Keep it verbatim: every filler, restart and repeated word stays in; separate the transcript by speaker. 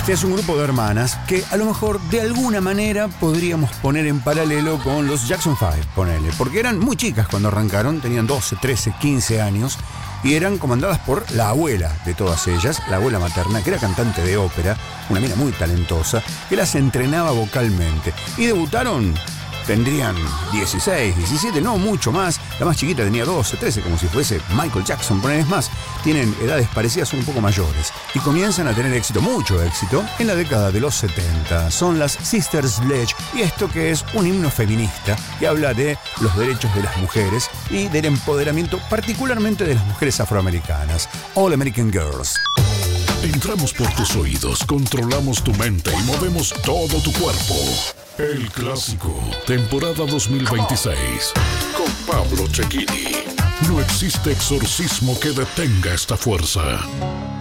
Speaker 1: Este es un grupo de hermanas que a lo mejor de alguna manera podríamos poner en paralelo con los Jackson Five, ponele, porque eran muy chicas cuando arrancaron, tenían doce, trece, quince años y eran comandadas por la abuela de todas ellas, la abuela materna, que era cantante de ópera, una mina muy talentosa, que las entrenaba vocalmente y debutaron. Tendrían dieciséis, diecisiete, no mucho más. La más chiquita tenía doce, trece, como si fuese Michael Jackson. Por es más, tienen edades parecidas, son un poco mayores. Y comienzan a tener éxito, mucho éxito, en la década de los setenta. Son las Sisters Sledge, y esto que es un himno feminista que habla de los derechos de las mujeres y del empoderamiento particularmente de las mujeres afroamericanas. All American Girls.
Speaker 2: Entramos por tus oídos, controlamos tu mente y movemos todo tu cuerpo. El Clásico, temporada dos mil veintiséis, con Pablo Cecchini. No existe exorcismo que detenga esta fuerza.